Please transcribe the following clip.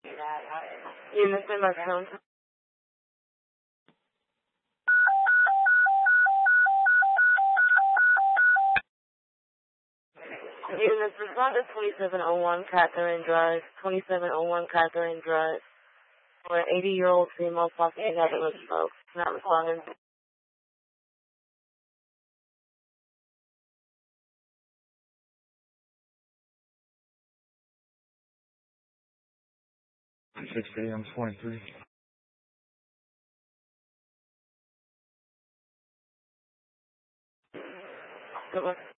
Unit in Marcone. Units respond to 2701 Catherine Drive. 2701 Catherine Drive. For an 80-year-old female possibly having a stroke. Not responding. AM 23. Good one.